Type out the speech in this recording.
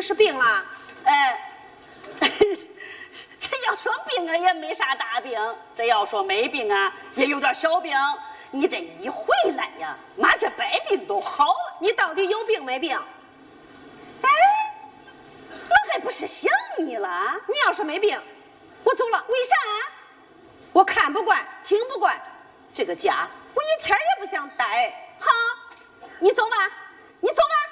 是病了？ 这要说病啊，也没啥大病；这要说没病啊，也有点小病。你这一回来呀，妈这百病都好了。 你到底有病没病？ 哎，我还不是想你了。 你要是没病，我走了。 为啥？ 我看不惯，听不惯这个家，我一天也不想待。 好，你走吧，你走吧。